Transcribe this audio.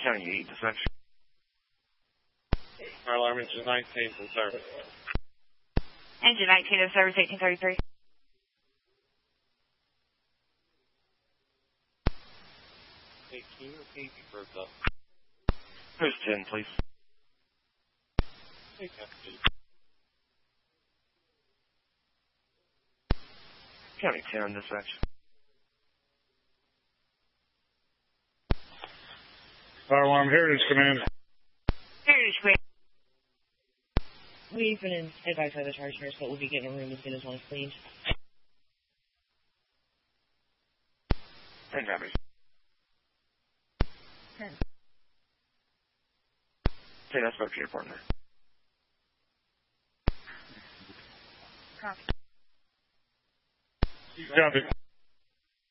County 8 dispatch. Fire alarm engine 19 in service. Engine 19 in service, 1833. Hey, can you repeat your first up? Who's 10, please? Hey, Captain. County 10 dispatch. Fire alarm Heritage Command. Heritage Command. We've been advised by the charge nurse that we'll be getting a room as soon as one is cleaned. And drivers. 10. 10, I spoke to your partner. Copy. Copy.